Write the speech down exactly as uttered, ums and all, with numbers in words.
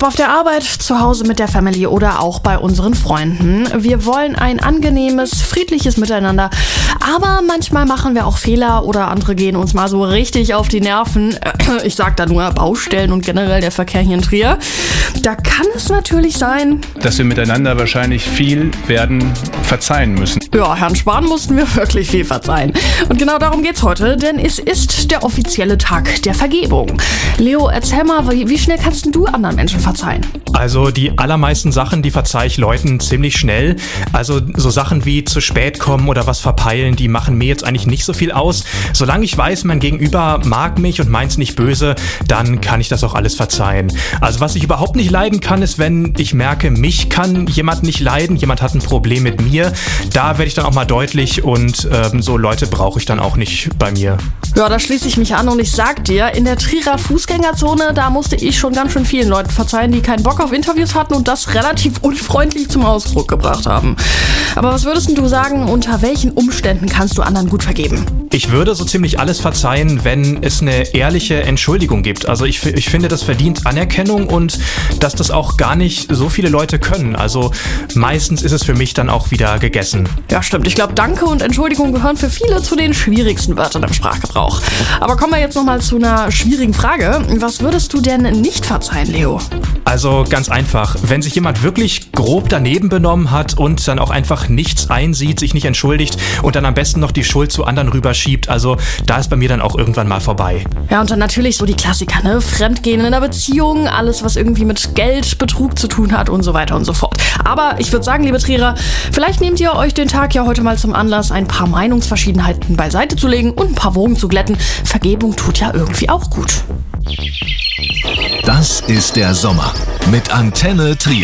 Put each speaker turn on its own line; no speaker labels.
auf der Arbeit, zu Hause mit der Family oder auch bei unseren Freunden. Wir wollen ein angenehmes, friedliches Miteinander. Aber manchmal machen wir auch Fehler oder andere gehen uns mal so richtig auf die Nerven. Ich sag da nur Baustellen und generell der Verkehr hier in Trier. Da kann es natürlich sein,
dass wir miteinander wahrscheinlich viel werden verzeihen müssen.
Ja, Herrn Spahn mussten wir wirklich viel verzeihen. Und genau darum geht's heute, denn es ist der offizielle Tag der Vergebung. Leo, erzähl mal, wie, wie schnell kannst du anderen Menschen verzeihen?
Also die allermeisten Sachen, die verzeih ich Leuten ziemlich schnell. Also so Sachen wie zu spät kommen oder was verpeilen, die machen mir jetzt eigentlich nicht so viel aus. Solange ich weiß, mein Gegenüber mag mich und meint's nicht böse, dann kann ich das auch alles verzeihen. Also was ich überhaupt nicht leiden kann, ist, wenn ich merke, mich kann jemand nicht leiden, jemand hat ein Problem mit mir. Da werde ich dann auch mal deutlich und ähm, so Leute brauche ich dann auch nicht bei mir.
Ja, da schließe ich mich an und ich sag dir, in der Trierer Fußgängerzone, da musste ich schon ganz schön vielen Leuten verzeihen, die keinen Bock auf Interviews hatten und das relativ unfreundlich zum Ausdruck gebracht haben. Aber was würdest denn du sagen, unter welchen Umständen kannst du anderen gut vergeben?
Ich würde so ziemlich alles verzeihen, wenn es eine ehrliche Entschuldigung gibt. Also ich, ich finde, das verdient Anerkennung und dass das auch gar nicht so viele Leute können. Also meistens ist es für mich dann auch wieder gegessen.
Ja, stimmt. Ich glaube, Danke und Entschuldigung gehören für viele zu den schwierigsten Wörtern im Sprachgebrauch. Aber kommen wir jetzt nochmal zu einer schwierigen Frage. Was würdest du denn nicht verzeihen, Leo?
Also ganz einfach, wenn sich jemand wirklich grob daneben benommen hat und dann auch einfach nichts einsieht, sich nicht entschuldigt und dann am besten noch die Schuld zu anderen rüberschiebt, also da ist bei mir dann auch irgendwann mal vorbei.
Ja, und dann natürlich so die Klassiker, ne? Fremdgehen in einer Beziehung, alles, was irgendwie mit Geld, Betrug zu tun hat und so weiter und so fort. Aber ich würde sagen, liebe Trierer, vielleicht nehmt ihr euch den Tag ja heute mal zum Anlass, ein paar Meinungsverschiedenheiten beiseite zu legen und ein paar Wogen zu glätten. Vergebung tut ja irgendwie auch gut.
Das ist der Sommer mit Antenne Trier.